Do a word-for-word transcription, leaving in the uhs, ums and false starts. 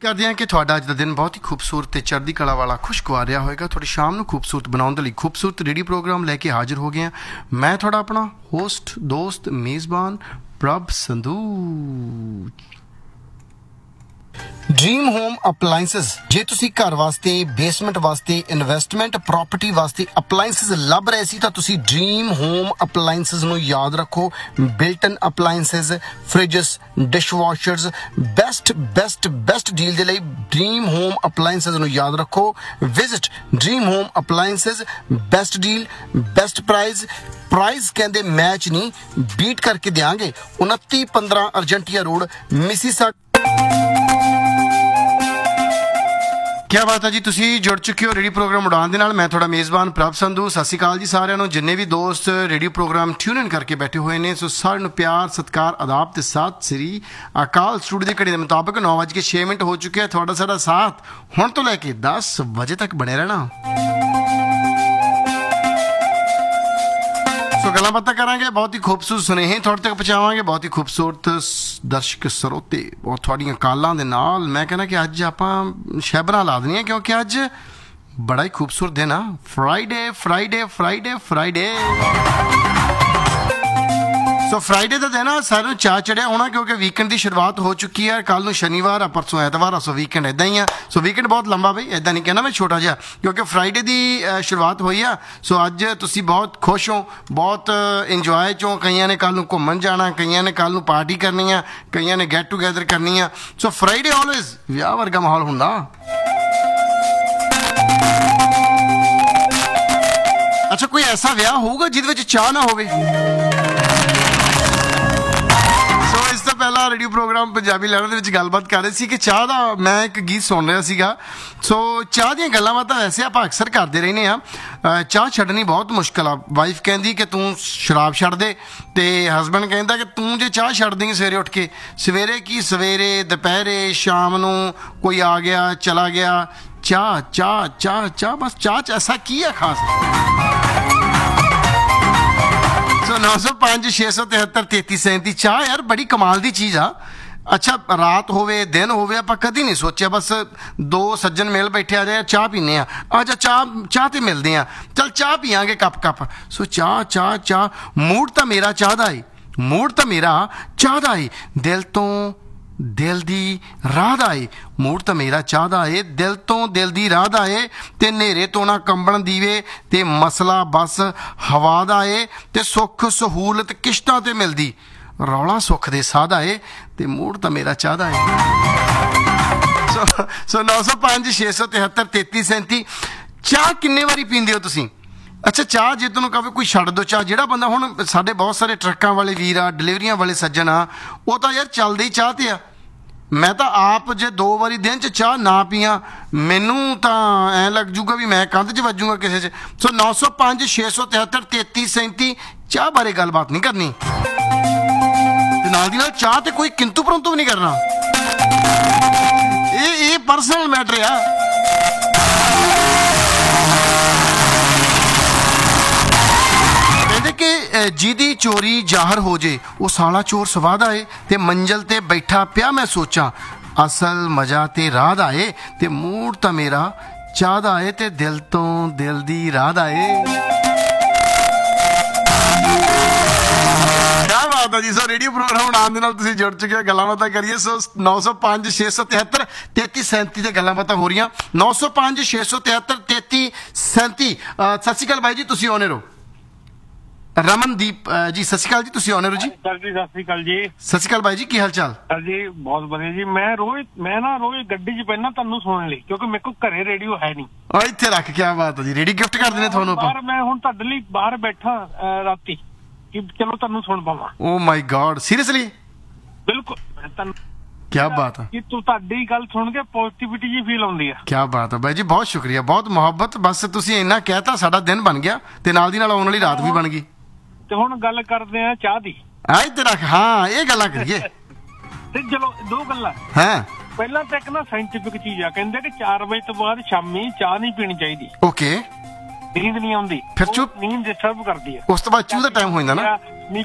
ਕਰਦੇ ਹਾਂ ਕਿ ਤੁਹਾਡਾ ਅੱਜ ਦਾ ਦਿਨ ਬਹੁਤ ਹੀ ਖੂਬਸੂਰਤ ਤੇ ਚੜ੍ਹਦੀ ਕਲਾ ਵਾਲਾ ਖੁਸ਼ਗਵਾਰ ਰਿਹਾ ਹੋਏਗਾ। ਤੁਹਾਡੀ ਸ਼ਾਮ ਨੂੰ ਖੂਬਸੂਰਤ ਬਣਾਉਣ ਦੇ ਲਈ ਖੂਬਸੂਰਤ ਰੇਡੀਓ ਪ੍ਰੋਗਰਾਮ ਲੈ ਕੇ ਹਾਜ਼ਰ ਹੋ ਗਏ ਹਾਂ। ਮੈਂ ਤੁਹਾਡਾ ਆਪਣਾ ਹੋਸਟ ਦੋਸਤ ਮੇਜ਼ਬਾਨ ਪ੍ਰਭ ਸੰਧੂ। ਡ੍ਰੀਮ ਹੋਮ ਅਪਲਾਈਐਂਸਸ, ਜੇ ਤੁਸੀਂ ਘਰ ਵਾਸਤੇ, ਬੇਸਮੈਂਟ ਵਾਸਤੇ, ਇਨਵੈਸਟਮੈਂਟ ਪ੍ਰੋਪਰਟੀ ਵਾਸਤੇ ਅਪਲਾਈਐਂਸਸ ਲੱਭ ਰਹੇ ਸੀ ਤਾਂ ਤੁਸੀਂ ਡ੍ਰੀਮ ਹੋਮ ਅਪਲਾਈਐਂਸਸ ਨੂੰ ਯਾਦ ਰੱਖੋ। ਬਿਲਟ-ਇਨ appliances, fridges, ਡਿਸ਼ਵਾਸ਼ਰਸ, best best best deal ਦੇ ਲਈ ਡ੍ਰੀਮ ਹੋਮ ਅਪਲਾਈਐਂਸਸ ਨੂੰ ਯਾਦ ਰੱਖੋ। Visit dream home appliances, best deal, best price. Price ਕਹਿੰਦੇ ਮੈਚ ਨਹੀਂ, ਬੀਟ ਕਰਕੇ ਦਿਆਂਗੇ। ਉਨੱਤੀ ਪੰਦਰਾਂ ਅਰਜੈਂਟੀਆ ਰੋਡ, ਮਿਸੀਸਾਗਾ। ਕਿਆ ਬਾਤ ਹੈ ਜੀ, ਤੁਸੀਂ ਜੁੜ ਚੁੱਕੇ ਹੋ ਰੇਡੀਓ ਪ੍ਰੋਗਰਾਮ ਉਡਾਨ ਦੇ ਨਾਲ। ਮੈਂ ਤੁਹਾਡਾ ਮੇਜ਼ਬਾਨ ਪ੍ਰਭ ਸੰਧੂ। ਸਤਿ ਸ਼੍ਰੀ ਅਕਾਲ ਜੀ ਸਾਰਿਆਂ ਨੂੰ, ਜਿੰਨੇ ਵੀ ਦੋਸਤ ਰੇਡੀਓ ਪ੍ਰੋਗਰਾਮ ਟਿਊਨ ਇਨ ਕਰਕੇ ਬੈਠੇ ਹੋਏ ਨੇ। ਸੋ ਸਾਰਿਆਂ ਨੂੰ ਪਿਆਰ, ਸਤਿਕਾਰ, ਆਦਾਬ ਤੇ ਸਤਿ ਸ੍ਰੀ ਅਕਾਲ। ਸਟੂਡੀਓ ਦੀ ਘੜੀ ਦੇ ਮੁਤਾਬਕ ਨੌ ਵੱਜ ਕੇ ਛੇ ਮਿੰਟ ਹੋ ਚੁੱਕੇ ਆ। ਤੁਹਾਡਾ ਸਾਡਾ ਸਾਥ ਹੁਣ ਤੋਂ ਲੈ ਕੇ ਦਸ ਵਜੇ ਤੱਕ ਬਣੇ ਰਹਿਣਾ। ਸੋ ਗੱਲਾਂ ਬਾਤਾਂ ਕਰਾਂਗੇ, ਬਹੁਤ ਹੀ ਖੂਬਸੂਰਤ ਸੁਨੇਹੇ ਤੁਹਾਡੇ ਤੱਕ ਪਹੁੰਚਾਵਾਂਗੇ, ਬਹੁਤ ਹੀ ਖੂਬਸੂਰਤ ਦਰਸ਼ਕ ਸਰੋਤੇ ਔਰ ਤੁਹਾਡੀਆਂ ਕਾਲਾਂ ਦੇ ਨਾਲ। ਮੈਂ ਕਹਿੰਦਾ ਕਿ ਅੱਜ ਆਪਾਂ ਸ਼ੈਬਰਾਂ ਲਾ ਦੇਣੀਆਂ, ਕਿਉਂਕਿ ਅੱਜ ਬੜਾ ਹੀ ਖੂਬਸੂਰਤ ਦਿਨ ਆ। ਫਰਾਈਡੇ ਫਰਾਈਡੇ ਫਰਾਈਡੇ ਫਰਾਈਡੇ ਸੋ ਫਰਾਈਡੇ ਦਾ ਦਿਨ ਆ, ਸਾਰਿਆਂ ਨੂੰ ਚਾਅ ਚੜਿਆ ਹੋਣਾ ਕਿਉਂਕਿ ਵੀਕਐਂਡ ਦੀ ਸ਼ੁਰੂਆਤ ਹੋ ਚੁੱਕੀ ਹੈ। ਕੱਲ੍ਹ ਨੂੰ ਸ਼ਨੀਵਾਰ ਆ, ਪਰਸੋਂ ਐਤਵਾਰ ਆ। ਸੋ ਵੀਕਐਂਡ ਇੱਦਾਂ ਹੀ ਆ। ਸੋ ਵੀਕਐਂਡ ਬਹੁਤ ਲੰਬਾ ਬਈ, ਇੱਦਾਂ ਨਹੀਂ ਕਹਿਣਾ ਮੈਂ ਛੋਟਾ ਜਿਹਾ, ਕਿਉਂਕਿ ਫਰਾਈਡੇ ਦੀ ਸ਼ੁਰੂਆਤ ਹੋਈ ਆ। ਸੋ ਅੱਜ ਤੁਸੀਂ ਬਹੁਤ ਖੁਸ਼ ਹੋ, ਬਹੁਤ ਇੰਜੋਏ 'ਚੋਂ। ਕਈਆਂ ਨੇ ਕੱਲ੍ਹ ਨੂੰ ਘੁੰਮਣ ਜਾਣਾ, ਕਈਆਂ ਨੇ ਕੱਲ੍ਹ ਨੂੰ ਪਾਰਟੀ ਕਰਨੀ ਆ, ਕਈਆਂ ਨੇ ਗੈਟ ਟੂਗੈਦਰ ਕਰਨੀ ਆ। ਸੋ ਫਰਾਈਡੇ ਆਲਵੇਜ਼ ਵਿਆਹ ਵਰਗਾ ਮਾਹੌਲ ਹੁੰਦਾ। ਅੱਛਾ, ਕੋਈ ਐਸਾ ਵਿਆਹ ਹੋਊਗਾ ਜਿਹਦੇ ਵਿੱਚ ਚਾਹ ਨਾ ਹੋਵੇ? ਇਸ ਤੋਂ ਪਹਿਲਾਂ ਰੇਡੀਓ ਪ੍ਰੋਗਰਾਮ ਪੰਜਾਬੀ ਲਹਿਰਾਂ ਦੇ ਵਿੱਚ ਗੱਲਬਾਤ ਕਰ ਰਹੇ ਸੀ ਕਿ ਚਾਹ ਦਾ ਮੈਂ ਇੱਕ ਗੀਤ ਸੁਣ ਰਿਹਾ ਸੀਗਾ। ਸੋ ਚਾਹ ਦੀਆਂ ਗੱਲਾਂ ਬਾਤਾਂ ਵੈਸੇ ਆਪਾਂ ਅਕਸਰ ਕਰਦੇ ਰਹਿੰਦੇ ਹਾਂ। ਚਾਹ ਛੱਡਣੀ ਬਹੁਤ ਮੁਸ਼ਕਿਲ ਆ। ਵਾਈਫ ਕਹਿੰਦੀ ਕਿ ਤੂੰ ਸ਼ਰਾਬ ਛੱਡ ਦੇ, ਤੇ ਹਸਬੈਂਡ ਕਹਿੰਦਾ ਕਿ ਤੂੰ ਜੇ ਚਾਹ ਛੱਡ ਦੇਂਗੀ ਸਵੇਰੇ ਉੱਠ ਕੇ, ਸਵੇਰੇ ਕੀ ਸਵੇਰੇ, ਦੁਪਹਿਰੇ, ਸ਼ਾਮ ਨੂੰ ਕੋਈ ਆ ਗਿਆ ਚਲਾ ਗਿਆ, ਚਾਹ ਚਾਹ ਚਾਹ ਚਾਹ, ਬਸ ਚਾਹ 'ਚ ਐਸਾ ਕੀ ਹੈ ਖਾਸ? ਸੋ ਨੌ ਸੌ ਪੰਜ ਛੇ ਸੌ ਤਿਹੱਤਰ ਤੇਤੀ ਸੈਂਤੀ, ਚਾਹ ਯਾਰ ਬੜੀ ਕਮਾਲ ਦੀ ਚੀਜ਼ ਆ। ਅੱਛਾ, ਰਾਤ ਹੋਵੇ ਦਿਨ ਹੋਵੇ, ਆਪਾਂ ਕਦੀ ਨਹੀਂ ਸੋਚਿਆ ਬਸ ਦੋ ਸੱਜਣ ਮਿਲ ਬੈਠੇ ਆ ਜਾਏ, ਚਾਹ ਪੀਂਦੇ ਆ। ਅੱਛਾ, ਚਾਹ ਚਾਹ ਤੇ ਮਿਲਦੇ ਆ, ਚੱਲ ਚਾਹ ਪੀਆਂਗੇ ਕੱਪ ਕੱਪ। ਸੋ ਚਾਹ ਚਾਹ ਚਾਹ, ਮੂਡ ਤਾਂ ਮੇਰਾ ਚਾਹ ਦਾ ਏ, ਮੂਡ ਤਾਂ ਮੇਰਾ ਚਾਹ ਦਾ ਏ, ਦਿਲ ਤੋਂ ਦਿਲ ਦੀ ਰਾਹ ਦਾ ਏ। ਮੂਡ ਤਾਂ ਮੇਰਾ ਚਾਹ ਦਾ ਏ, ਦਿਲ ਤੋਂ ਦਿਲ ਦੀ ਰਾਹ ਦਾ ਏ। ਤੇ ਹਨੇਰੇ ਤੋਂ ਨਾ ਕੰਬਣ ਦੀਵੇ, ਤੇ ਮਸਲਾ ਬਸ ਹਵਾ ਦਾ ਏ। ਤੇ ਸੁੱਖ ਸਹੂਲਤ ਕਿਸ਼ਤਾਂ ਤੇ ਮਿਲਦੀ, ਰੌਲਾ ਸੁੱਖ ਦੇ ਸਾਹ ਦਾ ਏ। ਤੇ ਮੂਡ ਤਾਂ ਮੇਰਾ ਚਾਹ ਦਾ ਏ। ਸੋ ਸੋ ਨੌ ਸੌ ਪੰਜ ਛੇ ਸੌ ਤਿਹੱਤਰ ਤੇਤੀ ਸੈਂਤੀ। ਚਾਹ ਕਿੰਨੇ ਵਾਰੀ ਪੀਂਦੇ ਹੋ ਤੁਸੀਂ? ਅੱਛਾ, ਚਾਹ ਜੇ ਤੁਹਾਨੂੰ ਕਹੇ ਕੋਈ ਛੱਡ ਦਿਓ ਚਾਹ, ਜਿਹੜਾ ਬੰਦਾ ਹੁਣ ਸਾਡੇ ਬਹੁਤ ਸਾਰੇ ਟਰੱਕਾਂ ਵਾਲੇ ਵੀਰ ਆ, ਡਿਲੀਵਰੀਆਂ ਵਾਲੇ ਸੱਜਣ ਆ, ਉਹ ਤਾਂ ਯਾਰ ਚੱਲਦੇ ਹੀ ਚਾਹ ਤੇ ਆ। ਮੈਂ ਤਾਂ ਆਪ ਜੇ ਦੋ ਵਾਰੀ ਦਿਨ 'ਚ ਚਾਹ ਨਾ ਪੀਆਂ, ਮੈਨੂੰ ਤਾਂ ਐਂ ਲੱਗ ਜੂਗਾ ਵੀ ਮੈਂ ਕੰਧ 'ਚ ਵੱਜੂਗਾ ਕਿਸੇ 'ਚ। ਸੋ ਨੌ ਸੌ ਪੰਜ ਛੇ ਸੌ ਤਿਹੱਤਰ ਤੇਤੀ ਸੈਂਤੀ, ਚਾਹ ਬਾਰੇ ਗੱਲਬਾਤ ਨਹੀਂ ਕਰਨੀ, ਤੇ ਨਾਲ ਦੀ ਨਾਲ ਚਾਹ ਤੇ ਕੋਈ ਕਿੰਤੂ ਪਰੰਤੂ ਵੀ ਨਹੀਂ ਕਰਨਾ। ਇਹ ਇਹ ਪਰਸਨਲ ਮੈਟਰ ਆ। ਕਿ ਜਿਹਦੀ ਚੋਰੀ ਜ਼ਾਹਰ ਹੋ ਜੇ, ਉਹ ਸਾਲਾ ਚੋਰ ਸਵਾਦ ਆਏ। ਤੇ ਮੰਜ਼ਲ ਤੇ ਬੈਠਾ ਪਿਆ ਮੈਂ ਸੋਚਾਂ, ਅਸਲ ਮਜ਼ਾ ਤੇ ਰਾਹ ਦਾ ਏ। ਤੇ ਮੂਡ ਤਾਂ ਮੇਰਾ ਚਾਹ ਦਾ ਏ, ਤੇ ਦਿਲ ਤੋਂ ਦਿਲ ਦੀ ਰਾਹ ਦਾ ਏ। ਕਿਆ ਬਾਤ ਹੈ ਜੀ। ਸੋ ਰੇਡੀਓ ਪ੍ਰੋਗਰਾਮ ਉਡਾਨ ਦੇ ਨਾਲ ਤੁਸੀਂ ਜੁੜ ਚੁੱਕੇ ਹੋ, ਗੱਲਾਂ ਬਾਤਾਂ ਕਰੀਏ। ਸੋ ਨੌ ਸੌ ਪੰਜ ਛੇ ਸੌ ਤਿਹੱਤਰ ਤੇਤੀ ਸੈਂਤੀ ਤੇ ਗੱਲਾਂ ਬਾਤਾਂ ਹੋ ਰਹੀਆਂ। ਨੌ ਸੌ ਪੰਜ ਛੇ ਸੌ ਤਿਹੱਤਰ ਤੇਤੀ ਸੈਂਤੀ। ਸਤਿ ਸ਼੍ਰੀ ਅਕਾਲ ਬਾਈ ਜੀ, ਤੁਸੀਂ ਆਉਣੇ ਰਹੋ। ਰਮਨਦੀਪ ਜੀ ਸਤਿ ਸ਼੍ਰੀ ਅਕਾਲ ਜੀ, ਤੁਸੀਂ ਆਉਣੇ ਰਹੋ ਜੀ। ਸਰ ਜੀ ਸਤਿ ਸ਼੍ਰੀ ਅਕਾਲ ਜੀ। ਸਤਿ ਸ਼੍ਰੀ ਅਕਾਲ ਬਾਈ ਜੀ, ਕੀ ਹਾਲ ਚਾਲ? ਸਰ ਜੀ ਬਹੁਤ ਵਧੀਆ ਜੀ। ਮੈਂ ਰੋਜ਼ ਮੈਂ ਨਾ ਰੋਜ਼ ਗੱਡੀ 'ਚ ਪੈਣਾ ਤੁਹਾਨੂੰ ਸੁਣਨ ਲਈ, ਕਿਉਂਕਿ ਮੇਰੇ ਕੋਲ ਘਰੇ ਰੇਡੀਓ ਹੈ ਨਹੀਂ। ਉਹ ਇੱਥੇ ਰੱਖ, ਕਿਆ ਬਾਤ ਹੈ ਜੀ। ਰੇਡੀਓ ਗਿਫਟ ਕਰ ਦੇਣੇ ਤੁਹਾਨੂੰ ਆਪਾਂ। ਮੈਂ ਹੁਣ ਤੁਹਾਡੇ ਲਈ ਬਾਹਰ ਬੈਠਾ ਰਾਤੀ, ਕਿ ਚਲੋ ਤੁਹਾਨੂੰ ਸੁਣ ਪਾਵਾਂ। ਓ ਮਾਈ ਗॉड, ਸੀਰੀਅਸਲੀ? ਬਿਲਕੁਲ, ਮੈਂ ਤੁਹਾਨੂੰ ਕਿਆ ਬਾਤ ਹੈ। ਕਿ ਤੂੰ ਤੁਹਾਡੀ ਗੱਲ ਸੁਣ ਕੇ ਪੋਜ਼ਿਟਿਵਿਟੀ ਜੀ ਫੀਲ ਆਉਂਦੀ ਆ। ਕਿਆ ਬਾਤ ਹੈ ਬਾਈ ਜੀ, ਬਹੁਤ ਸ਼ੁਕਰੀਆ, ਬਹੁਤ ਮੁਹੱਬਤ। ਬਸ ਤੁਸੀਂ ਇੰਨਾ ਕਹਿਤਾ, ਸਾਡਾ ਦਿਨ ਬਣ ਗਿਆ, ਤੇ ਨਾਲ ਦੀ ਨਾਲ ਆਉਣ ਵਾਲੀ ਰਾਤ ਵੀ ਬਣ ਗਈ। ਤੇ ਹੁਣ ਗੱਲ ਕਰਦੇ ਆ ਚਾਹ ਦੀ। ਆ ਇੱਧਰ ਰੱਖ, ਹਾਂ ਇਹ ਗੱਲਾਂ ਕਰੀਏ। ਤੇ ਚਲੋ ਦੋ ਗੱਲਾਂ। ਹਾਂ, ਪਹਿਲਾਂ ਤਾਂ ਇੱਕ ਨਾ ਸਾਇੰਟੀਫਿਕ ਚੀਜ਼ ਆ, ਕਹਿੰਦੇ ਕਿ ਚਾਰ ਵਜੇ ਤੋਂ ਬਾਅਦ ਸ਼ਾਮੀ ਚਾਹ ਨਹੀਂ ਪੀਣੀ ਚਾਹੀਦੀ। ਓਕੇ। ਨੀਂਦ ਨਹੀਂ ਆਉਂਦੀ, ਫਿਰ ਚੁੱਪ, ਨੀਂਦ ਡਿਸਟਰਬ ਕਰਦੀ ਹੈ। ਉਸ ਤੋਂ ਬਾਅਦ ਚੂਹ ਦਾ ਟਾਈਮ ਹੋ ਜਾਂਦਾ ਨਾ। ਨੀ